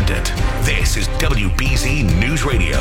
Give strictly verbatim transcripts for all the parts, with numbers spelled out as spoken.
independent. This is W B Z News Radio.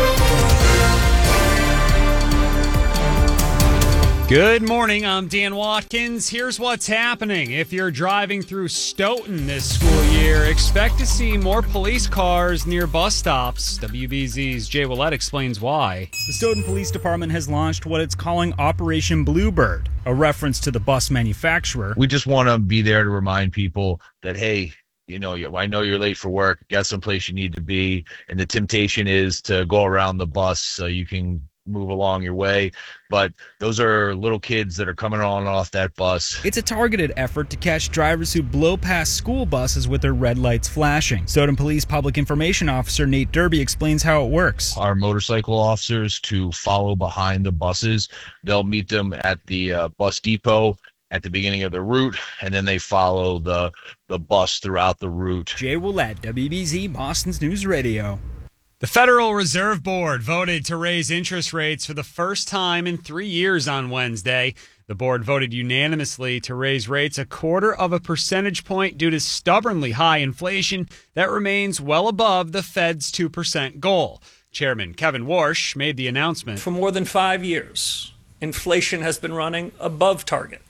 Good morning, I'm Dan Watkins. Here's what's happening. If you're driving through Stoughton this school year, expect to see more police cars near bus stops. W B Z's Jay Willett explains why. The Stoughton Police Department has launched what it's calling Operation Bluebird, a reference to the bus manufacturer. We just want to be there to remind people that, hey, you know, I know you're late for work, got someplace you need to be, and the temptation is to go around the bus so you can move along your way. But those are little kids that are coming on and off that bus. It's a targeted effort to catch drivers who blow past school buses with their red lights flashing. Stoughton Police Public Information Officer Nate Derby explains how it works. Our motorcycle officers to follow behind the buses. They'll meet them at the uh, bus depot at the beginning of the route, and then they follow the the bus throughout the route. Jay Willett, W B Z Boston's News Radio. The Federal Reserve Board voted to raise interest rates for the first time in three years on Wednesday. The board voted unanimously to raise rates a quarter of a percentage point due to stubbornly high inflation that remains well above the Fed's two percent goal. Chairman Kevin Warsh made the announcement. For more than five years, inflation has been running above target.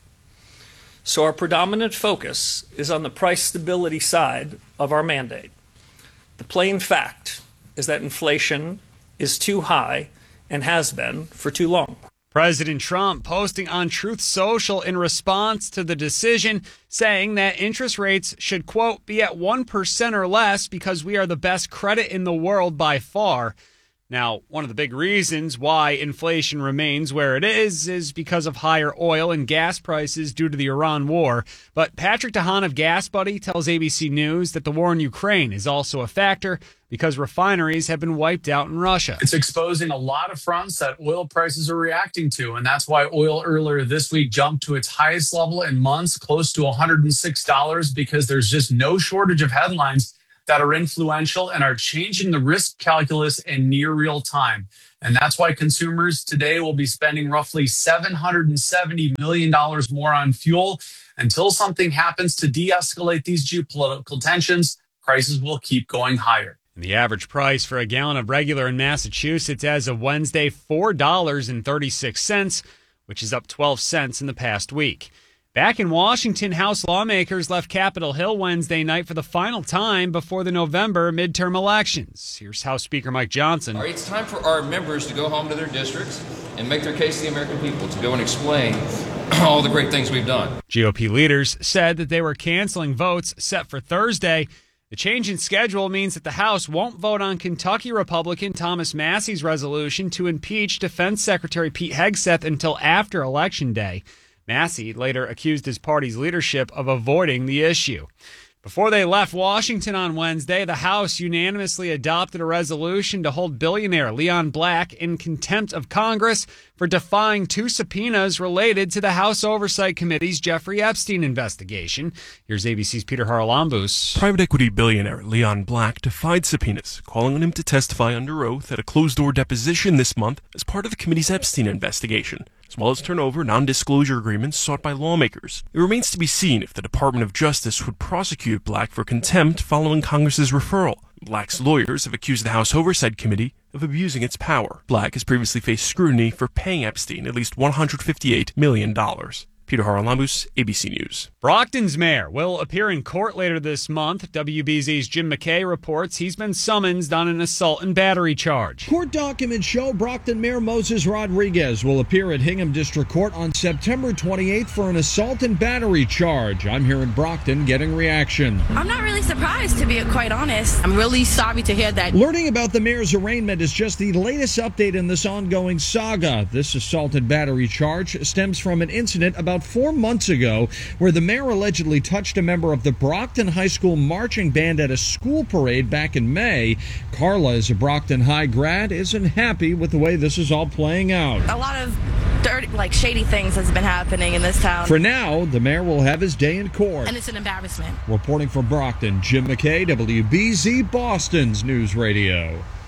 So our predominant focus is on the price stability side of our mandate. The plain fact is that inflation is too high and has been for too long. President Trump posting on Truth Social in response to the decision, saying that interest rates should, quote, be at one percent or less because we are the best credit in the world by far. Now, one of the big reasons why inflation remains where it is is because of higher oil and gas prices due to the Iran war. But Patrick DeHaan of Gas Buddy tells A B C News that the war in Ukraine is also a factor because refineries have been wiped out in Russia. It's exposing a lot of fronts that oil prices are reacting to, and that's why oil earlier this week jumped to its highest level in months, close to one hundred six dollars, because there's just no shortage of headlines that are influential and are changing the risk calculus in near real time. And that's why consumers today will be spending roughly seven hundred seventy million dollars more on fuel. Until something happens to de-escalate these geopolitical tensions, prices will keep going higher. The average price for a gallon of regular in Massachusetts as of Wednesday, four dollars and thirty-six cents, which is up twelve cents in the past week. Back in Washington, House lawmakers left Capitol Hill Wednesday night for the final time before the November midterm elections. Here's House Speaker Mike Johnson. All right, it's time for our members to go home to their districts and make their case to the American people, to go and explain all the great things we've done. G O P leaders said that they were canceling votes set for Thursday. The change in schedule means that the House won't vote on Kentucky Republican Thomas Massey's resolution to impeach Defense Secretary Pete Hegseth until after Election Day. Massey later accused his party's leadership of avoiding the issue. Before they left Washington on Wednesday, the House unanimously adopted a resolution to hold billionaire Leon Black in contempt of Congress for defying two subpoenas related to the House Oversight Committee's Jeffrey Epstein investigation. Here's A B C's Peter Haralambous. Private equity billionaire Leon Black defied subpoenas, calling on him to testify under oath at a closed-door deposition this month as part of the committee's Epstein investigation, as well as turn over non-disclosure agreements sought by lawmakers. It remains to be seen if the Department of Justice would prosecute Black for contempt following Congress's referral. Black's lawyers have accused the House Oversight Committee of abusing its power. Black has previously faced scrutiny for paying Epstein at least one hundred fifty-eight million dollars. Peter Haralambous, A B C News. Brockton's mayor will appear in court later this month. W B Z's Jim McKay reports he's been summoned on an assault and battery charge. Court documents show Brockton Mayor Moses Rodriguez will appear at Hingham District Court on September twenty-eighth for an assault and battery charge. I'm here in Brockton getting reaction. I'm not really surprised, to be quite honest. I'm really sorry to hear that. Learning about the mayor's arraignment is just the latest update in this ongoing saga. This assault and battery charge stems from an incident about four months ago where the mayor allegedly touched a member of the Brockton High School marching band at a school parade back in May. Carla is a Brockton High grad, isn't happy with the way this is all playing out. A lot of dirty, like shady things has been happening in this town. For now, the mayor will have his day in court. And it's an embarrassment. Reporting from Brockton, Jim McKay, W B Z Boston's News Radio.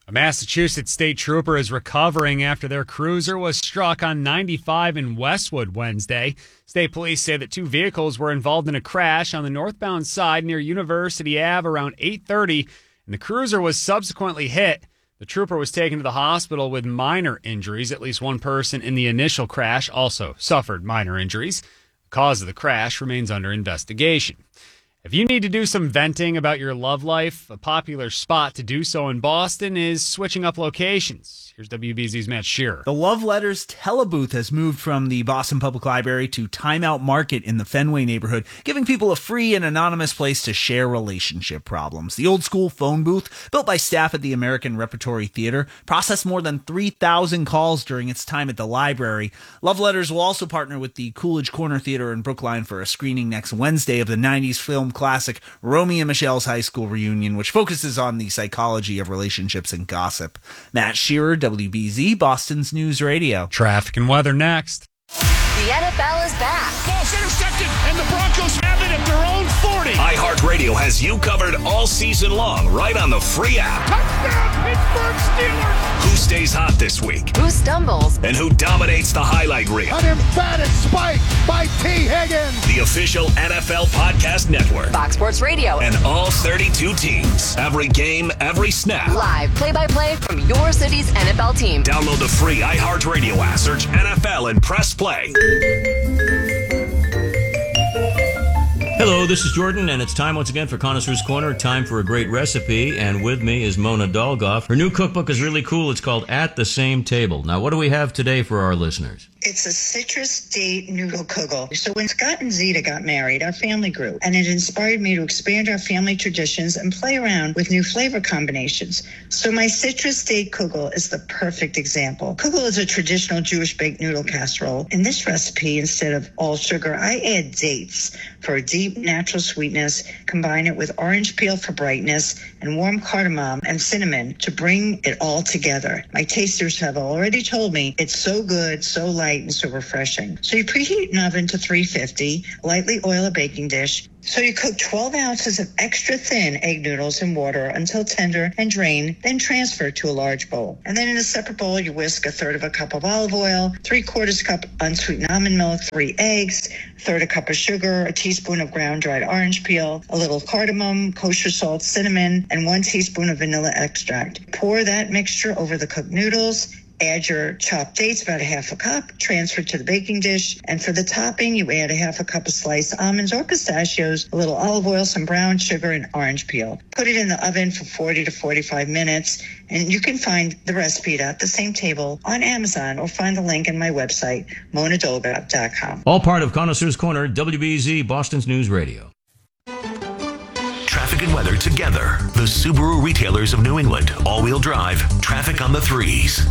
A Massachusetts state trooper is recovering after their cruiser was struck on ninety-five in Westwood Wednesday. State police say that two vehicles were involved in a crash on the northbound side near University Avenue around eight thirty, and the cruiser was subsequently hit. The trooper was taken to the hospital with minor injuries. At least one person in the initial crash also suffered minor injuries. The cause of the crash remains under investigation. If you need to do some venting about your love life, a popular spot to do so in Boston is switching up locations. Here's W B Z's Matt Shearer. The Love Letters Telebooth has moved from the Boston Public Library to Time Out Market in the Fenway neighborhood, giving people a free and anonymous place to share relationship problems. The old-school phone booth, built by staff at the American Repertory Theater, processed more than three thousand calls during its time at the library. Love Letters will also partner with the Coolidge Corner Theater in Brookline for a screening next Wednesday of the nineties film classic Romy and Michelle's High School Reunion, which focuses on the psychology of relationships and gossip. Matt Shearer, W B Z, Boston's News Radio. Traffic and weather next. The N F L is back. Ball's intercepted, and the Broncos have it at their own forty. iHeartRadio has you covered all season long, right on the free app. Touchdown, Pittsburgh Steelers! Who stays hot this week? Who stumbles? And who dominates the highlight reel? An emphatic spike by T. Higgins. The official N F L podcast network. Fox Sports Radio. And all thirty-two teams. Every game, every snap. Live play-by-play from your city's N F L team. Download the free iHeartRadio app. Search N F L and press play. Hello, this is Jordan, and it's time once again for Connoisseur's Corner. Time for a great recipe, and with me is Mona Dolgoff. Her new cookbook is really cool. It's called At the Same Table. Now, what do we have today for our listeners? It's a citrus date noodle kugel. So when Scott and Zeta got married, our family grew, and it inspired me to expand our family traditions and play around with new flavor combinations. So my citrus date kugel is the perfect example. Kugel is a traditional Jewish baked noodle casserole. In this recipe, instead of all sugar, I add dates for a deep natural sweetness, combine it with orange peel for brightness, and warm cardamom and cinnamon to bring it all together. My tasters have already told me it's so good, so light, and so refreshing. So you preheat an oven to three fifty, lightly oil a baking dish. So you cook twelve ounces of extra thin egg noodles in water until tender and drain, then transfer to a large bowl. And then in a separate bowl, you whisk a third of a cup of olive oil, three quarters cup unsweetened almond milk, three eggs, a third a cup of sugar, a teaspoon of ground dried orange peel, a little cardamom, kosher salt, cinnamon, and one teaspoon of vanilla extract. Pour that mixture over the cooked noodles. Add your chopped dates, about a half a cup, transfer to the baking dish, and for the topping, you add a half a cup of sliced almonds or pistachios, a little olive oil, some brown sugar, and orange peel. Put it in the oven for forty to forty-five minutes, and you can find the recipe at the same table on Amazon or find the link in my website, mona dolgoff dot com. All part of Connoisseur's Corner, W B Z, Boston's News Radio. Traffic and weather together. The Subaru retailers of New England. All-wheel drive. Traffic on the threes.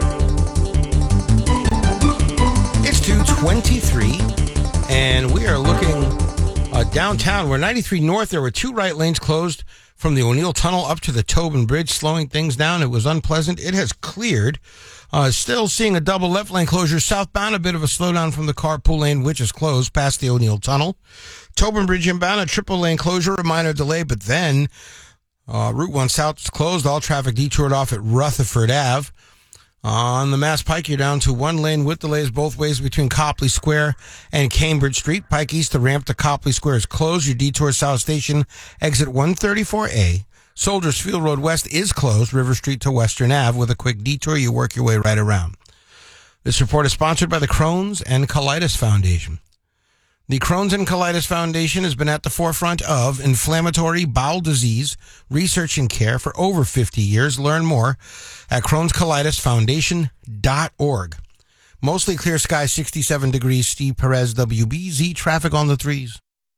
It's two twenty-three, and we are looking uh, downtown. We're ninety-three North. There were two right lanes closed from the O'Neill Tunnel up to the Tobin Bridge, slowing things down. It was unpleasant. It has cleared. Uh, still seeing a double left lane closure southbound, a bit of a slowdown from the carpool lane, which is closed past the O'Neill Tunnel. Tobin Bridge inbound, a triple lane closure, a minor delay, but then uh, Route one South is closed. All traffic detoured off at Rutherford Avenue. On the Mass Pike, you're down to one lane with delays both ways between Copley Square and Cambridge Street. Pike East, the ramp to Copley Square is closed. Your detour South Station, exit one thirty-four A. Soldiers Field Road West is closed, River Street to Western Avenue. With a quick detour, you work your way right around. This report is sponsored by the Crohn's and Colitis Foundation. The Crohn's and Colitis Foundation has been at the forefront of inflammatory bowel disease research and care for over fifty years. Learn more at crohns colitis foundation dot org. Mostly clear skies, sixty-seven degrees. Steve Perez, W B Z, traffic on the threes.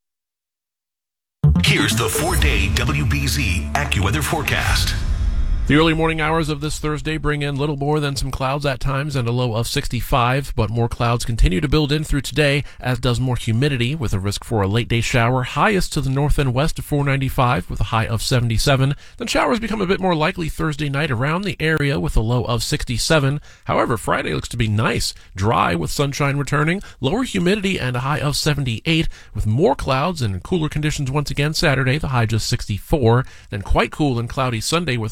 Here's the four-day W B Z AccuWeather forecast. The early morning hours of this Thursday bring in little more than some clouds at times and a low of sixty-five, but more clouds continue to build in through today, as does more humidity, with a risk for a late-day shower, highest to the north and west of four ninety-five, with a high of seventy-seven. Then showers become a bit more likely Thursday night around the area, with a low of sixty-seven. However, Friday looks to be nice, dry with sunshine returning, lower humidity, and a high of seventy-eight, with more clouds and cooler conditions once again Saturday, the high just sixty-four. Then quite cool and cloudy Sunday with rain at times.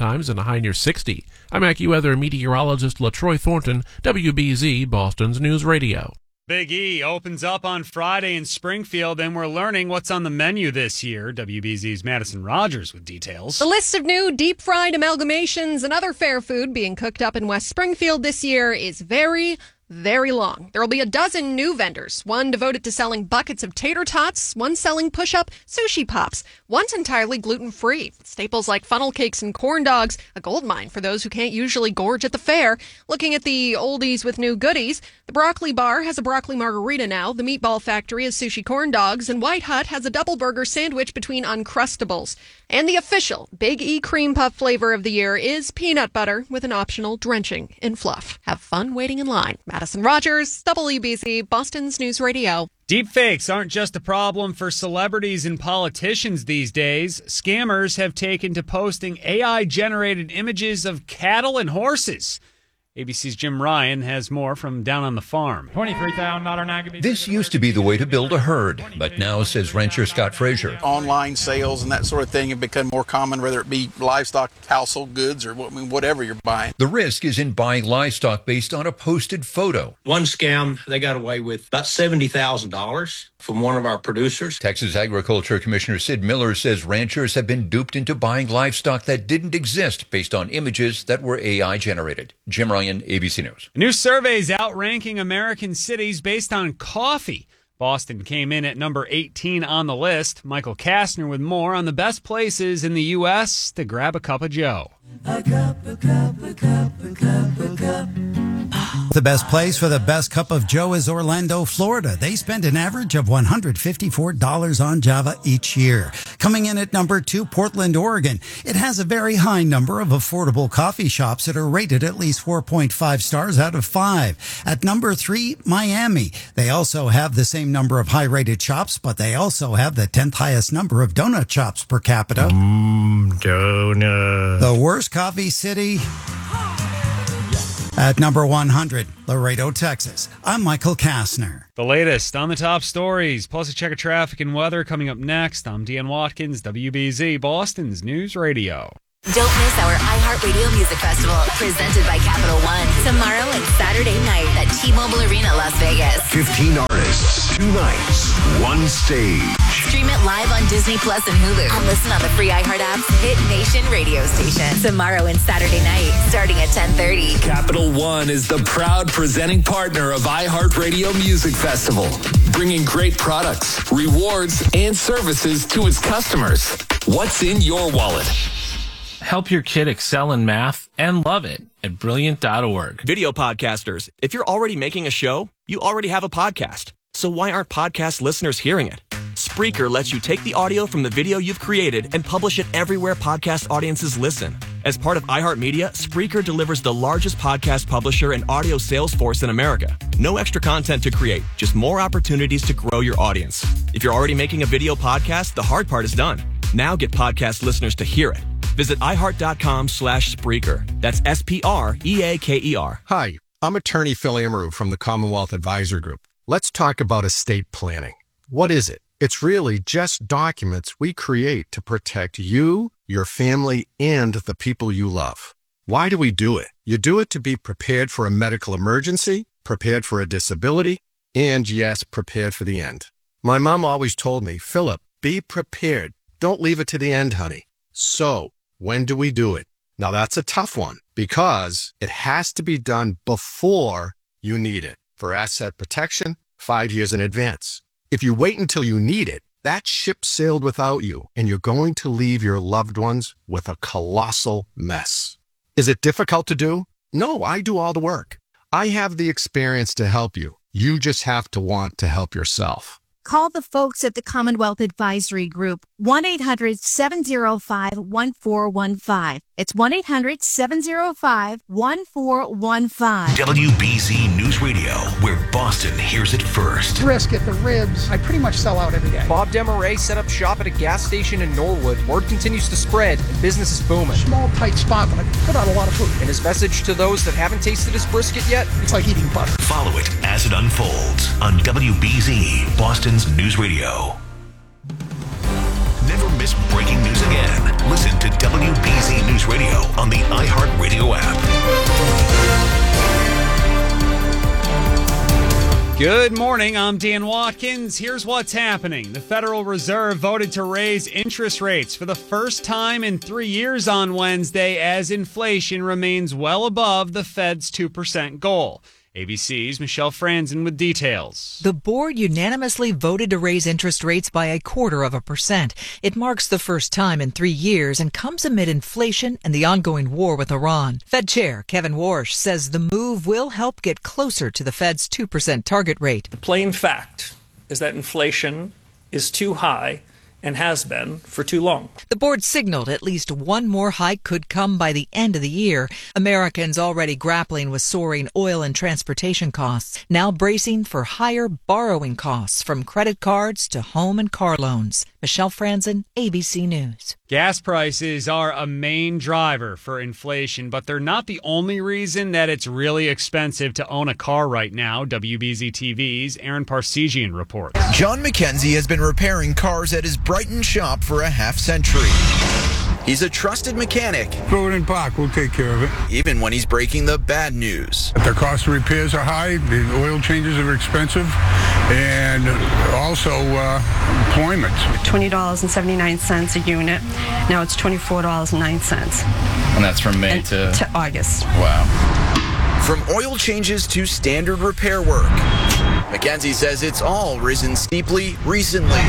times and a high near sixty. I'm AccuWeather meteorologist LaTroy Thornton, W B Z, Boston's News Radio. Big E opens up on Friday in Springfield, and we're learning what's on the menu this year. W B Z's Madison Rogers with details. The list of new deep-fried amalgamations and other fair food being cooked up in West Springfield this year is very, very long. There will be a dozen new vendors, one devoted to selling buckets of tater tots, one selling push-up sushi pops, one's entirely gluten-free. Staples like funnel cakes and corn dogs, a goldmine for those who can't usually gorge at the fair. Looking at the oldies with new goodies, the Broccoli Bar has a broccoli margarita now, the Meatball Factory has sushi corn dogs, and White Hut has a double burger sandwich between Uncrustables. And the official Big E cream puff flavor of the year is peanut butter with an optional drenching in fluff. Have fun waiting in line. Madison Rogers, W B Z, Boston's News Radio. Deepfakes aren't just a problem for celebrities and politicians these days. Scammers have taken to posting A I-generated images of cattle and horses. A B C's Jim Ryan has more from down on the farm. twenty-three thousand dollars nag. This used to be the way to build a herd, but now, says rancher Scott Frazier, online sales and that sort of thing have become more common, whether it be livestock, household goods, or whatever you're buying. The risk is in buying livestock based on a posted photo. One scam, they got away with about seventy thousand dollars from one of our producers. Texas Agriculture Commissioner Sid Miller says ranchers have been duped into buying livestock that didn't exist based on images that were A I generated. Jim Ryan, A B C News. A new survey is outranking American cities based on coffee. Boston came in at number eighteen on the list. Michael Kastner with more on the best places in the U S to grab a cup of joe. A cup, a cup, a cup, a cup, a cup. The best place for the best cup of joe is Orlando, Florida. They spend an average of one hundred fifty-four dollars on Java each year. Coming in at number two, Portland, Oregon. It has a very high number of affordable coffee shops that are rated at least four point five stars out of five. At number three, Miami. They also have the same number of high-rated shops, but they also have the tenth highest number of donut shops per capita. Mmm, donut. The worst coffee city? At number one hundred, Laredo, Texas. I'm Michael Kastner. The latest on the top stories, plus a check of traffic and weather coming up next. I'm Dan Watkins, W B Z, Boston's News Radio. Don't miss our iHeartRadio Music Festival, presented by Capital One, tomorrow and Saturday night at T-Mobile Arena, Las Vegas. fifteen artists, two nights, one stage. Stream it live on Disney Plus and Hulu. And listen on the free iHeart app's Hit Nation radio station. Tomorrow and Saturday night, starting at ten thirty. Capital One is the proud presenting partner of iHeartRadio Music Festival, bringing great products, rewards, and services to its customers. What's in your wallet? Help your kid excel in math and love it at brilliant dot org. Video podcasters, if you're already making a show, you already have a podcast. So why aren't podcast listeners hearing it? Spreaker lets you take the audio from the video you've created and publish it everywhere podcast audiences listen. As part of iHeartMedia, Spreaker delivers the largest podcast publisher and audio sales force in America. No extra content to create, just more opportunities to grow your audience. If you're already making a video podcast, the hard part is done. Now get podcast listeners to hear it. Visit iHeart.com slash Spreaker. That's S P R E A K E R. Hi, I'm attorney Phil Amaru from the Commonwealth Advisor Group. Let's talk about estate planning. What is it? It's really just documents we create to protect you, your family, and the people you love. Why do we do it? You do it to be prepared for a medical emergency, prepared for a disability, and yes, prepared for the end. My mom always told me, Philip, be prepared. Don't leave it to the end, honey. So, when do we do it? Now that's a tough one because it has to be done before you need it. For asset protection, five years in advance. If you wait until you need it, that ship sailed without you and you're going to leave your loved ones with a colossal mess. Is it difficult to do? No, I do all the work. I have the experience to help you. You just have to want to help yourself. Call the folks at the Commonwealth Advisory Group, one eight hundred seven oh five one four one five. It's one eight hundred seven oh five one four one five. W B Z News Radio, where Boston hears it first. Brisket, the ribs, I pretty much sell out every day. Bob Demaray set up shop at a gas station in Norwood. Word continues to spread, and business is booming. Small, tight spot, but I put out a lot of food. And his message to those that haven't tasted his brisket yet? It's like eating butter. Follow it as it unfolds on W B Z, Boston's News Radio. Never miss breaking news again. Listen to W B Z News News Radio on the iHeartRadio app. Good morning, I'm Dan Watkins. Here's what's happening. The Federal Reserve voted to raise interest rates for the first time in three years on Wednesday as inflation remains well above the Fed's two percent goal. A B C's Michelle Franzen with details. The board unanimously voted to raise interest rates by a quarter of a percent. It marks the first time in three years and comes amid inflation and the ongoing war with Iran. Fed Chair Kevin Warsh says the move will help get closer to the Fed's two percent target rate. The plain fact is that inflation is too high and has been for too long. The board signaled at least one more hike could come by the end of the year. Americans already grappling with soaring oil and transportation costs, now bracing for higher borrowing costs from credit cards to home and car loans. Michelle Franzen, A B C News. Gas prices are a main driver for inflation, but they're not the only reason that it's really expensive to own a car right now. W B Z T V's Aaron Parsegian reports. John McKenzie has been repairing cars at his Brighton shop for a half century. He's a trusted mechanic. Throw it in park, we'll take care of it. Even when he's breaking the bad news. The cost of repairs are high, the oil changes are expensive, and also uh, employment. twenty dollars and seventy-nine cents a unit. Now it's twenty-four dollars and nine cents. And that's from May and to... to August. Wow. From oil changes to standard repair work, McKenzie says it's all risen steeply recently.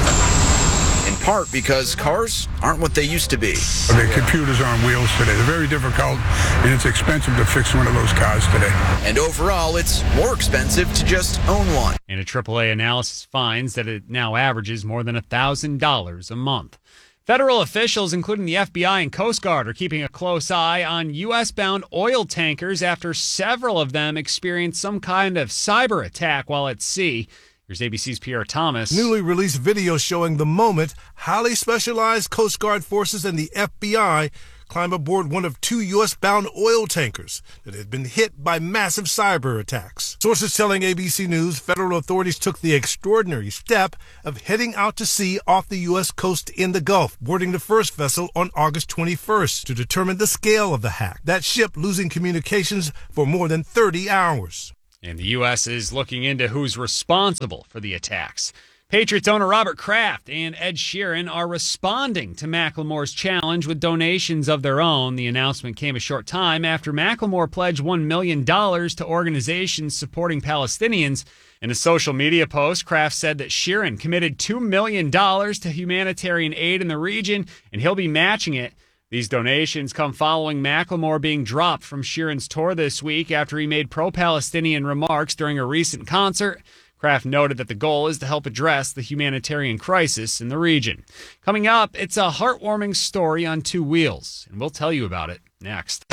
In part because cars aren't what they used to be. The computers are on wheels today. They're very difficult, and it's expensive to fix one of those cars today. And overall, it's more expensive to just own one. And a triple A analysis finds that it now averages more than one thousand dollars a month. Federal officials, including the F B I and Coast Guard, are keeping a close eye on U S-bound oil tankers after several of them experienced some kind of cyber attack while at sea. Here's A B C's Pierre Thomas. Newly released video showing the moment highly specialized Coast Guard forces and the F B I climb aboard one of two U S-bound oil tankers that had been hit by massive cyber attacks. Sources telling A B C News federal authorities took the extraordinary step of heading out to sea off the U S coast in the Gulf, boarding the first vessel on August twenty-first to determine the scale of the hack. That ship losing communications for more than thirty hours. And the U S is looking into who's responsible for the attacks. Patriots owner Robert Kraft and Ed Sheeran are responding to Macklemore's challenge with donations of their own. The announcement came a short time after Macklemore pledged one million dollars to organizations supporting Palestinians. In a social media post, Kraft said that Sheeran committed two million dollars to humanitarian aid in the region, and he'll be matching it. These donations come following Macklemore being dropped from Sheeran's tour this week after he made pro-Palestinian remarks during a recent concert. Kraft noted that the goal is to help address the humanitarian crisis in the region. Coming up, it's a heartwarming story on two wheels, and we'll tell you about it next.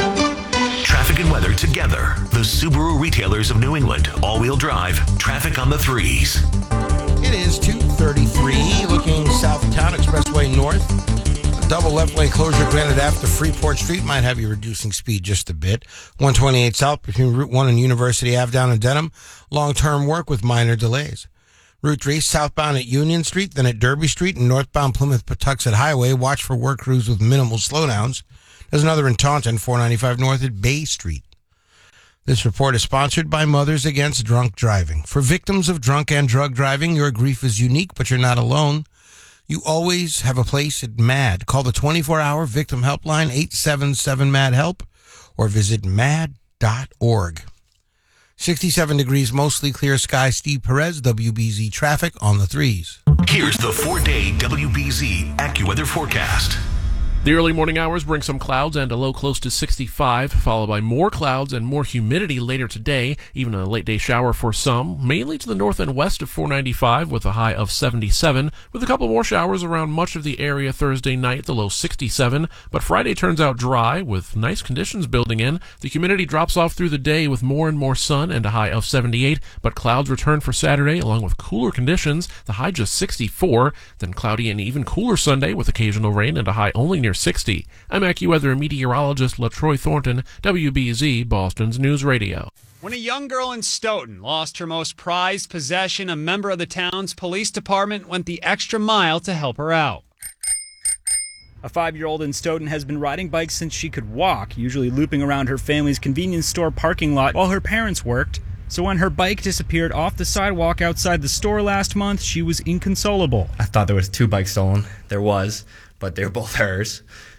Traffic and weather together. The Subaru retailers of New England. All-wheel drive. Traffic on the threes. It is two thirty-three, looking south of town, Expressway North. Double left lane closure granted after Freeport Street might have you reducing speed just a bit. one twenty-eight south between Route one and University Avenue down in Denham. Long-term work with minor delays. Route three southbound at Union Street, then at Derby Street and northbound Plymouth Patuxent Highway. Watch for work crews with minimal slowdowns. There's another in Taunton, four ninety-five north at Bay Street. This report is sponsored by Mothers Against Drunk Driving. For victims of drunk and drug driving, your grief is unique, but you're not alone. You always have a place at MAD. Call the twenty-four hour victim helpline, eight seven seven M A D HELP, or visit mad dot org. sixty-seven degrees, mostly clear sky. Steve Perez, W B Z traffic on the threes. Here's the four-day W B Z AccuWeather forecast. The early morning hours bring some clouds and a low close to sixty-five, followed by more clouds and more humidity later today, even a late day shower for some, mainly to the north and west of four ninety-five with a high of seventy-seven, with a couple more showers around much of the area Thursday night, the low sixty-seven, but Friday turns out dry with nice conditions building in. The humidity drops off through the day with more and more sun and a high of seventy-eight, but clouds return for Saturday along with cooler conditions, the high just sixty-four, then cloudy and even cooler Sunday with occasional rain and a high only near sixty. I'm AccuWeather meteorologist LaTroy Thornton, W B Z, Boston's News Radio. When a young girl in Stoughton lost her most prized possession, a member of the town's police department went the extra mile to help her out. A five-year-old in Stoughton has been riding bikes since she could walk, usually looping around her family's convenience store parking lot while her parents worked. So when her bike disappeared off the sidewalk outside the store last month, she was inconsolable. I thought there was two bikes stolen. There was, but they were both hers.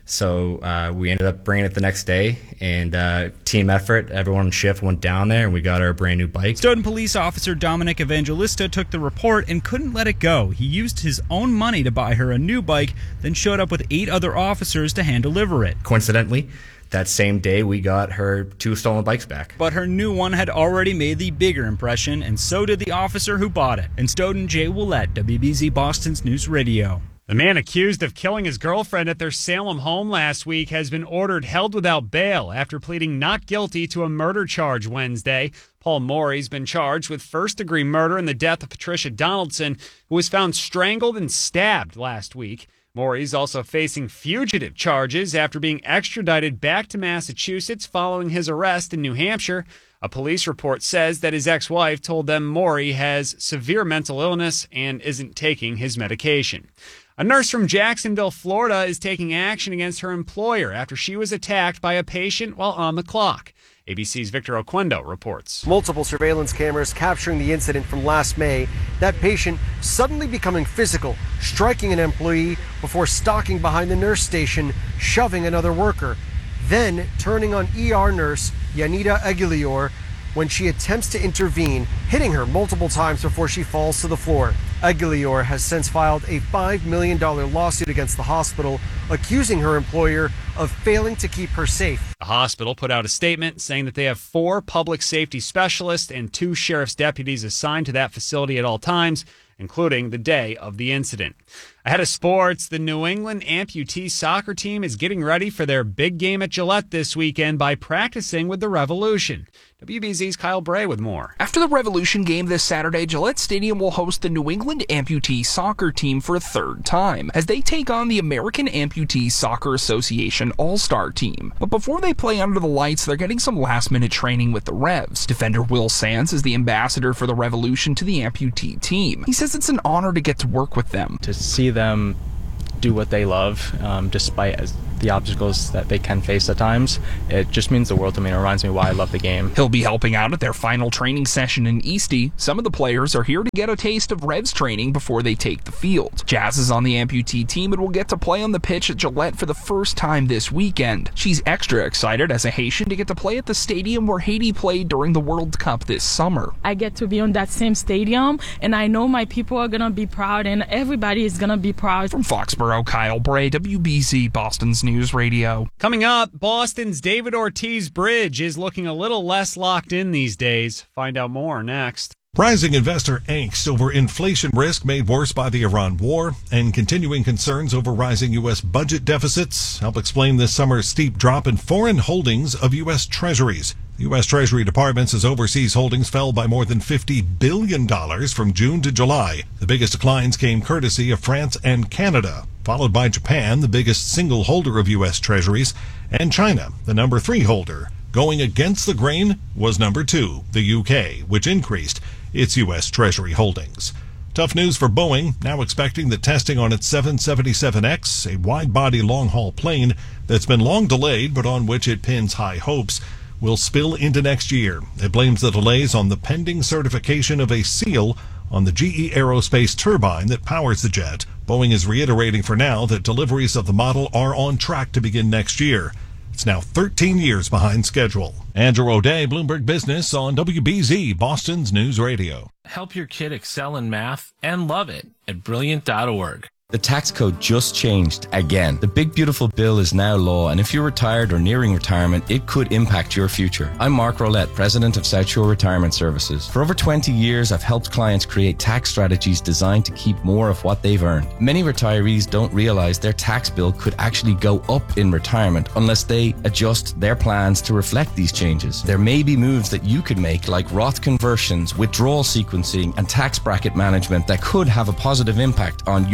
So uh, we ended up bringing it the next day, and uh, team effort, everyone on shift went down there, and we got her a brand new bike. Stoughton police officer Dominic Evangelista took the report and couldn't let it go. He used his own money to buy her a new bike, then showed up with eight other officers to hand deliver it. Coincidentally, that same day we got her two stolen bikes back. But her new one had already made the bigger impression, and so did the officer who bought it. In Stoughton, Jay Willett, W B Z Boston's News Radio. The man accused of killing his girlfriend at their Salem home last week has been ordered held without bail after pleading not guilty to a murder charge Wednesday. Paul Morey's been charged with first-degree murder in the death of Patricia Donaldson, who was found strangled and stabbed last week. Morey's also facing fugitive charges after being extradited back to Massachusetts following his arrest in New Hampshire. A police report says that his ex-wife told them Morey has severe mental illness and isn't taking his medication. A nurse from Jacksonville, Florida, is taking action against her employer after she was attacked by a patient while on the clock. A B C's Victor Oquendo reports. Multiple surveillance cameras capturing the incident from last May. That patient suddenly becoming physical, striking an employee before stalking behind the nurse station, shoving another worker. Then turning on E R nurse Yanida Aguilior when she attempts to intervene, hitting her multiple times before she falls to the floor. Aguilior has since filed a five million dollars lawsuit against the hospital, accusing her employer of failing to keep her safe. The hospital put out a statement saying that they have four public safety specialists and two sheriff's deputies assigned to that facility at all times, including the day of the incident. Ahead of sports, the New England amputee soccer team is getting ready for their big game at Gillette this weekend by practicing with the Revolution. W B Z's Kyle Bray with more. After the Revolution game this Saturday, Gillette Stadium will host the New England amputee soccer team for a third time as they take on the American Amputee Soccer Association All-Star team. But before they play under the lights, they're getting some last-minute training with the Revs. Defender Will Sands is the ambassador for the Revolution to the amputee team. He says it's an honor to get to work with them. To see them do what they love, um, despite as the obstacles that they can face at times, it just means the world to me. It reminds me why I love the game. He'll be helping out at their final training session in Eastie. Some of the players are here to get a taste of Revs training before they take the field. Jazz is on the amputee team and will get to play on the pitch at Gillette for the first time this weekend. She's extra excited as a Haitian to get to play at the stadium where Haiti played during the World Cup this summer. I get to be on that same stadium, and I know my people are going to be proud, and everybody is going to be proud. From Foxborough, Kyle Bray, W B Z Boston's News Radio. Coming up, Boston's David Ortiz Bridge is looking a little less locked in these days. Find out more next. Rising investor angst over inflation risk made worse by the Iran war and continuing concerns over rising U S budget deficits help explain this summer's steep drop in foreign holdings of U S Treasuries. The U S Treasury Department says overseas holdings fell by more than fifty billion dollars from June to July. The biggest declines came courtesy of France and Canada, followed by Japan, the biggest single holder of U S Treasuries, and China, the number three holder. Going against the grain was number two, the U K, which increased its U S Treasury holdings. Tough news for Boeing, now expecting that testing on its seven seventy-seven X, a wide-body long-haul plane that's been long delayed but on which it pins high hopes, will spill into next year. It blames the delays on the pending certification of a seal on the G E Aerospace turbine that powers the jet. Boeing is reiterating for now that deliveries of the model are on track to begin next year. It's now thirteen years behind schedule. Andrew O'Day, Bloomberg Business on W B Z, Boston's News Radio. Help your kid excel in math and love it at brilliant dot org. The tax code just changed again. The big beautiful bill is now law, and if you're retired or nearing retirement, it could impact your future. I'm Mark Rolette, president of South Shore Retirement Services. For over twenty years, I've helped clients create tax strategies designed to keep more of what they've earned. Many retirees don't realize their tax bill could actually go up in retirement unless they adjust their plans to reflect these changes. There may be moves that you could make, like Roth conversions, withdrawal sequencing, and tax bracket management that could have a positive impact on your own retirement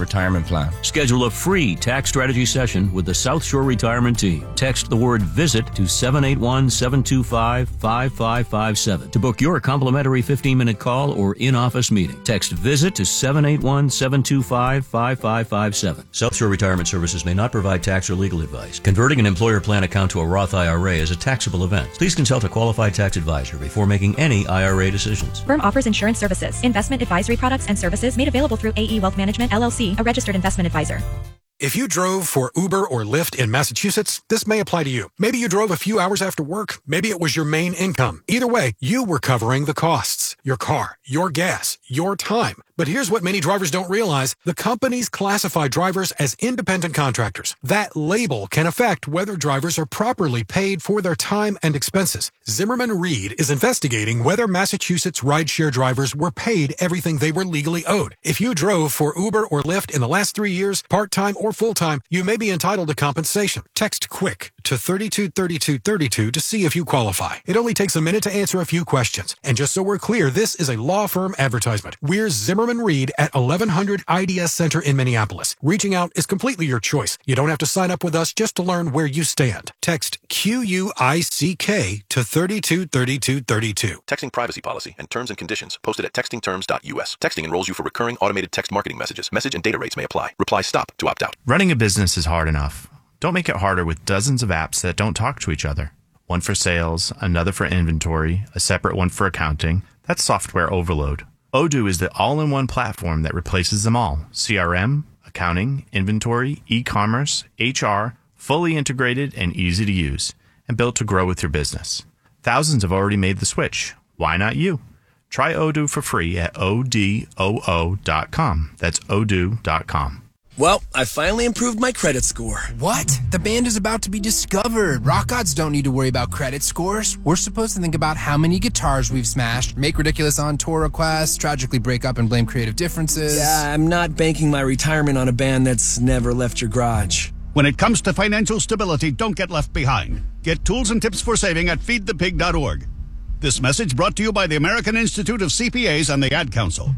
retirement plan. Schedule a free tax strategy session with the South Shore Retirement Team. Text the word VISIT to seven eight one, seven two five, five five five seven to book your complimentary fifteen-minute call or in-office meeting. Text VISIT to seven eight one, seven two five, five five five seven. South Shore Retirement Services may not provide tax or legal advice. Converting an employer plan account to a Roth I R A is a taxable event. Please consult a qualified tax advisor before making any I R A decisions. Firm offers insurance services, investment advisory products and services made available through A E Wealth Management, L L C, a registered investment advisor. If you drove for Uber or Lyft in Massachusetts, this may apply to you. Maybe you drove a few hours after work. Maybe it was your main income. Either way, you were covering the costs. Your car, your gas, your time. But here's what many drivers don't realize. The companies classify drivers as independent contractors. That label can affect whether drivers are properly paid for their time and expenses. Zimmerman Reed is investigating whether Massachusetts rideshare drivers were paid everything they were legally owed. If you drove for Uber or Lyft in the last three years, part-time or full-time, you may be entitled to compensation. Text QUICK to thirty-two thirty-two thirty-two to see if you qualify. It only takes a minute to answer a few questions. And just so we're clear, this is a law firm advertisement. We're Zimmerman Reed at eleven hundred I D S Center in Minneapolis. Reaching out is completely your choice. You don't have to sign up with us just to learn where you stand. Text Q U I C K to thirty-two thirty-two thirty-two. Texting privacy policy and terms and conditions posted at texting terms dot U S. Texting enrolls you for recurring automated text marketing messages. Message and data rates may apply. Reply stop to opt out. Running a business is hard enough. Don't make it harder with dozens of apps that don't talk to each other. One for sales, another for inventory, a separate one for accounting. That's software overload. Odoo is the all-in-one platform that replaces them all. C R M, accounting, inventory, e-commerce, H R, fully integrated and easy to use, and built to grow with your business. Thousands have already made the switch. Why not you? Try Odoo for free at O D O O dot com. That's odoo dot com. Well, I finally improved my credit score. What? The band is about to be discovered. Rock gods don't need to worry about credit scores. We're supposed to think about how many guitars we've smashed, make ridiculous on-tour requests, tragically break up and blame creative differences. Yeah, I'm not banking my retirement on a band that's never left your garage. When it comes to financial stability, don't get left behind. Get tools and tips for saving at feed the pig dot org. This message brought to you by the American Institute of C P As and the Ad Council.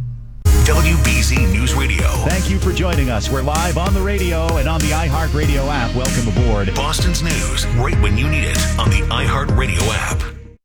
W B Z News Radio. Thank you for joining us. We're live on the radio and on the iHeartRadio app. Welcome aboard. Boston's news right when you need it on the iHeartRadio app.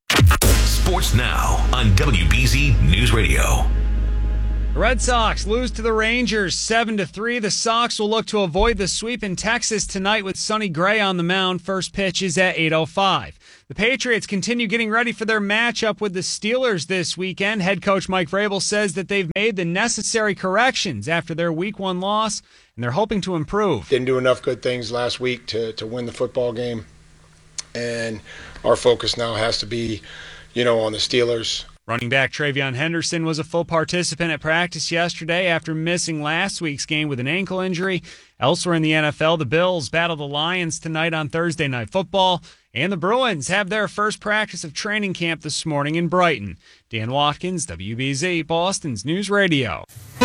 Sports now on W B Z News Radio. The Red Sox lose to the Rangers seven to three. The Sox will look to avoid the sweep in Texas tonight with Sonny Gray on the mound. First pitch is at eight oh five. The Patriots continue getting ready for their matchup with the Steelers this weekend. Head coach Mike Vrabel says that they've made the necessary corrections after their week one loss, and they're hoping to improve. Didn't do enough good things last week to, to win the football game, and our focus now has to be, you know, on the Steelers. Running back Travion Henderson was a full participant at practice yesterday after missing last week's game with an ankle injury. Elsewhere in the N F L, the Bills battle the Lions tonight on Thursday Night Football, and the Bruins have their first practice of training camp this morning in Brighton. Dan Watkins, W B Z, Boston's News Radio.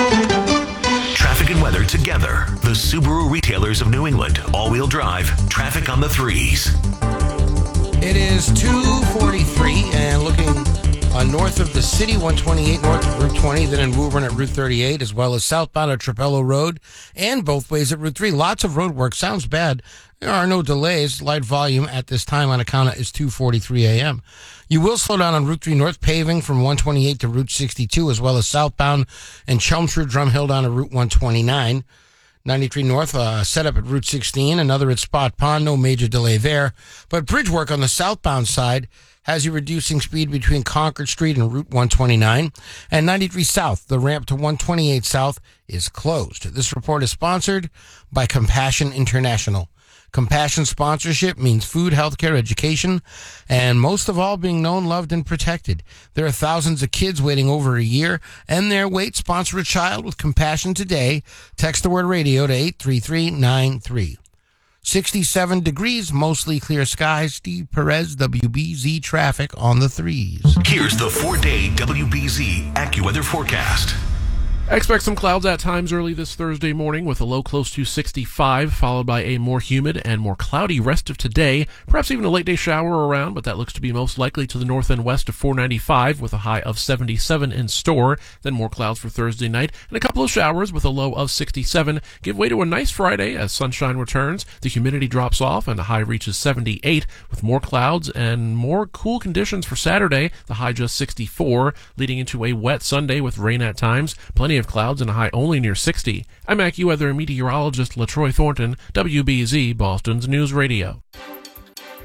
Traffic and weather together. The Subaru retailers of New England. All-wheel drive. Traffic on the threes. It is two forty-three and looking uh, north of the city, one twenty-eight north of Route twenty, then in Woburn at Route thirty-eight, as well as southbound at Trapello Road and both ways at Route three. Lots of road work. Sounds bad. There are no delays. Light volume at this time on account of is two forty-three a.m. You will slow down on Route three north, paving from one twenty-eight to Route sixty-two, as well as southbound and Chelmsford, Drum Hill down to Route one twenty-nine. ninety-three north, uh, set up at Route sixteen, another at Spot Pond, no major delay there. But bridge work on the southbound side has you reducing speed between Concord Street and Route one twenty-nine. And ninety-three south, the ramp to one twenty-eight south is closed. This report is sponsored by Compassion International. Compassion sponsorship means food, healthcare, education, and most of all, being known, loved, and protected. There are thousands of kids waiting over a year, and their wait. Sponsor a child with Compassion today. Text the word radio to eight three three nine three. sixty-seven degrees, mostly clear skies. Steve Perez, W B Z traffic on the threes. Here's the four-day W B Z AccuWeather forecast. I expect some clouds at times early this Thursday morning with a low close to sixty-five, followed by a more humid and more cloudy rest of today. Perhaps even a late day shower around, but that looks to be most likely to the north and west of four ninety-five with a high of seventy-seven in store. Then more clouds for Thursday night and a couple of showers with a low of sixty-seven. Give way to a nice Friday as sunshine returns. The humidity drops off and the high reaches seventy-eight with more clouds and more cool conditions for Saturday. The high just sixty-four, leading into a wet Sunday with rain at times. Plenty of clouds and a high only near sixty. I'm AccuWeather meteorologist LaTroy Thornton, W B Z, Boston's News Radio.